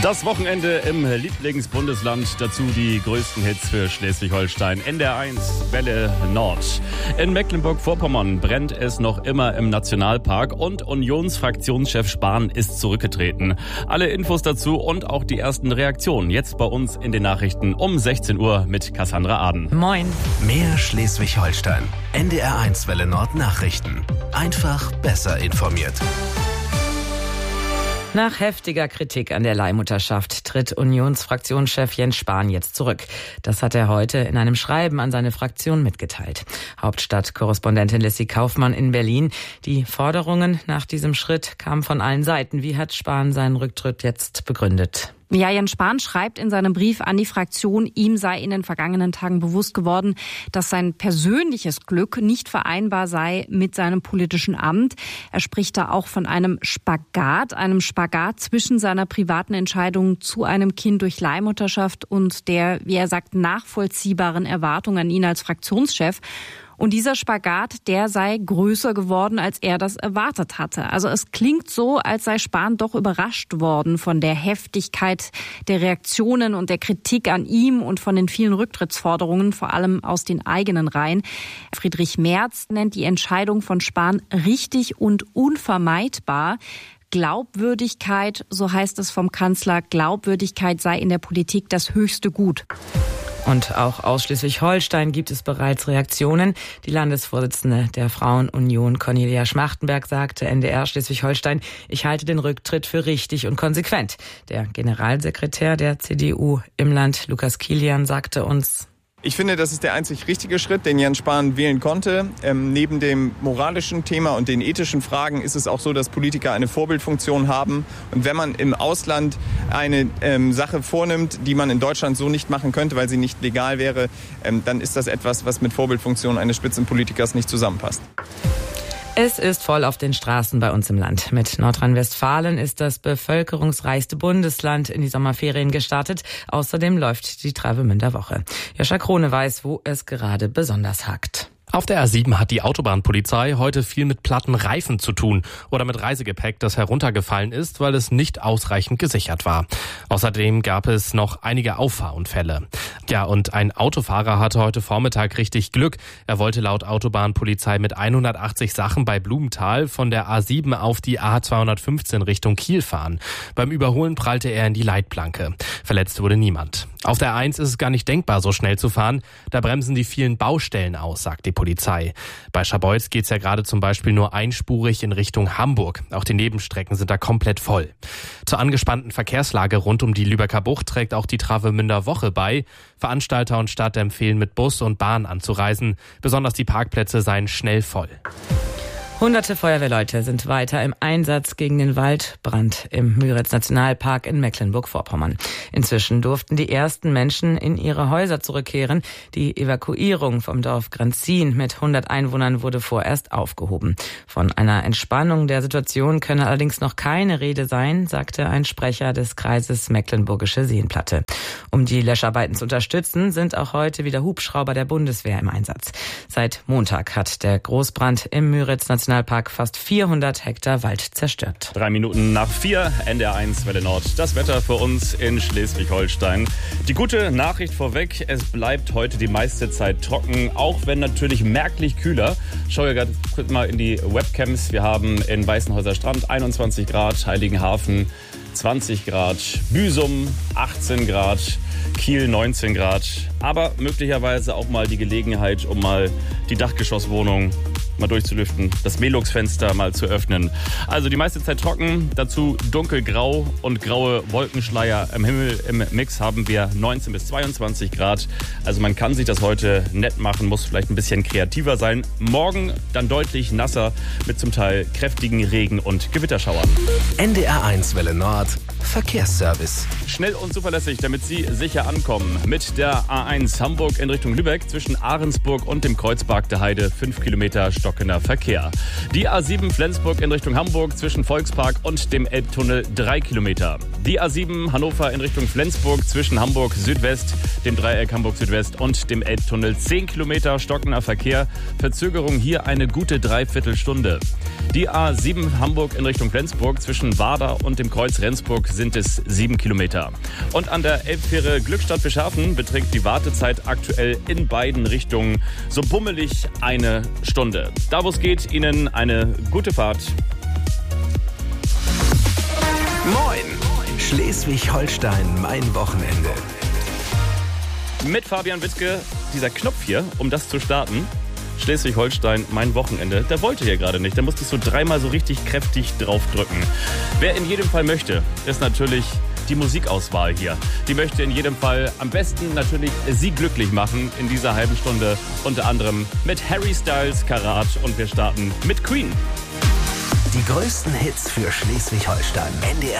Das Wochenende im Lieblingsbundesland, dazu die größten Hits für Schleswig-Holstein. NDR1 Welle Nord. In Mecklenburg-Vorpommern brennt es noch immer im Nationalpark und Unionsfraktionschef Spahn ist zurückgetreten. Alle Infos dazu und auch die ersten Reaktionen jetzt bei uns in den Nachrichten um 16 Uhr mit Cassandra Aden. Moin. Mehr Schleswig-Holstein. NDR1 Welle Nord Nachrichten. Einfach besser informiert. Nach heftiger Kritik an der Leihmutterschaft tritt Unionsfraktionschef Jens Spahn jetzt zurück. Das hat er heute in einem Schreiben an seine Fraktion mitgeteilt. Hauptstadtkorrespondentin Lissy Kaufmann in Berlin. Die Forderungen nach diesem Schritt kamen von allen Seiten. Wie hat Spahn seinen Rücktritt jetzt begründet? Ja, Jens Spahn schreibt in seinem Brief an die Fraktion, ihm sei in den vergangenen Tagen bewusst geworden, dass sein persönliches Glück nicht vereinbar sei mit seinem politischen Amt. Er spricht da auch von einem Spagat zwischen seiner privaten Entscheidung zu einem Kind durch Leihmutterschaft und der, wie er sagt, nachvollziehbaren Erwartung an ihn als Fraktionschef. Und dieser Spagat, der sei größer geworden, als er das erwartet hatte. Also es klingt so, als sei Spahn doch überrascht worden von der Heftigkeit der Reaktionen und der Kritik an ihm und von den vielen Rücktrittsforderungen, vor allem aus den eigenen Reihen. Friedrich Merz nennt die Entscheidung von Spahn richtig und unvermeidbar. Glaubwürdigkeit, so heißt es vom Kanzler, Glaubwürdigkeit sei in der Politik das höchste Gut. Und auch aus Schleswig-Holstein gibt es bereits Reaktionen. Die Landesvorsitzende der Frauenunion, Cornelia Schmachtenberg, sagte NDR Schleswig-Holstein, ich halte den Rücktritt für richtig und konsequent. Der Generalsekretär der CDU im Land, Lukas Kilian, sagte uns: Ich finde, das ist der einzig richtige Schritt, den Jens Spahn wählen konnte. Neben dem moralischen Thema und den ethischen Fragen ist es auch so, dass Politiker eine Vorbildfunktion haben. Und wenn man im Ausland eine Sache vornimmt, die man in Deutschland so nicht machen könnte, weil sie nicht legal wäre, dann ist das etwas, was mit Vorbildfunktion eines Spitzenpolitikers nicht zusammenpasst. Es ist voll auf den Straßen bei uns im Land. Mit Nordrhein-Westfalen ist das bevölkerungsreichste Bundesland in die Sommerferien gestartet. Außerdem läuft die Travemünder Woche. Joscha Krone weiß, wo es gerade besonders hakt. Auf der A7 hat die Autobahnpolizei heute viel mit platten Reifen zu tun oder mit Reisegepäck, das heruntergefallen ist, weil es nicht ausreichend gesichert war. Außerdem gab es noch einige Auffahrunfälle. Ja, und ein Autofahrer hatte heute Vormittag richtig Glück. Er wollte laut Autobahnpolizei mit 180 Sachen bei Blumenthal von der A7 auf die A215 Richtung Kiel fahren. Beim Überholen prallte er in die Leitplanke. Verletzt wurde niemand. Auf der A1 ist es gar nicht denkbar, so schnell zu fahren. Da bremsen die vielen Baustellen aus, sagt die Polizei. Bei Scharbeutz geht's ja gerade zum Beispiel nur einspurig in Richtung Hamburg. Auch die Nebenstrecken sind da komplett voll. Zur angespannten Verkehrslage rund um die Lübecker Bucht trägt auch die Travemünder Woche bei. Veranstalter und Stadt empfehlen, mit Bus und Bahn anzureisen. Besonders die Parkplätze seien schnell voll. Hunderte Feuerwehrleute sind weiter im Einsatz gegen den Waldbrand im Müritz-Nationalpark in Mecklenburg-Vorpommern. Inzwischen durften die ersten Menschen in ihre Häuser zurückkehren. Die Evakuierung vom Dorf Granzin mit 100 Einwohnern wurde vorerst aufgehoben. Von einer Entspannung der Situation könne allerdings noch keine Rede sein, sagte ein Sprecher des Kreises Mecklenburgische Seenplatte. Um die Löscharbeiten zu unterstützen, sind auch heute wieder Hubschrauber der Bundeswehr im Einsatz. Seit Montag hat der Großbrand im Müritz-Nationalpark fast 400 Hektar Wald zerstört. 3 Minuten nach 4, NDR1 Welle Nord. Das Wetter für uns in Schleswig-Holstein. Die gute Nachricht vorweg, es bleibt heute die meiste Zeit trocken, auch wenn natürlich merklich kühler. Schau gerade kurz mal in die Webcams. Wir haben in Weißenhäuser Strand 21 Grad, Heiligenhafen 20 Grad, Büsum 18 Grad, Kiel 19 Grad. Aber möglicherweise auch mal die Gelegenheit, um mal die Dachgeschosswohnung mal durchzulüften, das Velux-Fenster mal zu öffnen. Also die meiste Zeit trocken, dazu dunkelgrau und graue Wolkenschleier am Himmel. Im Mix haben wir 19 bis 22 Grad. Also man kann sich das heute nett machen, muss vielleicht ein bisschen kreativer sein. Morgen dann deutlich nasser mit zum Teil kräftigen Regen- und Gewitterschauern. NDR1 Welle Nord Verkehrsservice. Schnell und zuverlässig, damit Sie sicher ankommen. Mit der A1 Hamburg in Richtung Lübeck zwischen Ahrensburg und dem Kreuzpark der Heide 5 Kilometer stockender Verkehr. Die A7 Flensburg in Richtung Hamburg zwischen Volkspark und dem Elbtunnel 3 Kilometer. Die A7 Hannover in Richtung Flensburg zwischen Hamburg Südwest, dem Dreieck Hamburg Südwest und dem Elbtunnel. 10 Kilometer stockender Verkehr. Verzögerung hier eine gute Dreiviertelstunde. Die A7 Hamburg in Richtung Flensburg zwischen Warder und dem Kreuz Rendsburg sind es 7 Kilometer. Und an der Elbfähre Glückstadt-Bischhafen beträgt die Wartezeit aktuell in beiden Richtungen so bummelig eine Stunde. Da wo es geht, Ihnen eine gute Fahrt. Moin! Schleswig-Holstein, mein Wochenende. Mit Fabian Wittke, dieser Knopf hier, um das zu starten. Schleswig-Holstein, mein Wochenende. Der wollte hier gerade nicht. Da musste ich so dreimal so richtig kräftig draufdrücken. Wer in jedem Fall möchte, ist natürlich die Musikauswahl hier. Die möchte in jedem Fall am besten natürlich Sie glücklich machen in dieser halben Stunde. Unter anderem mit Harry Styles, Karat, und wir starten mit Queen. Die größten Hits für Schleswig-Holstein. NDR